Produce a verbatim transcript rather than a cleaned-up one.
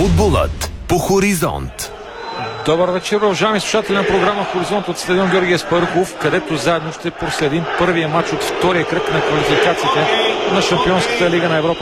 Футболът по Хоризонт. Добър вечер, уважаеми слушатели на програма Хоризонт от стадион Георги Аспарухов, където заедно ще проследим първия матч от втория кръг на квалификациите на Шампионската лига на Европа.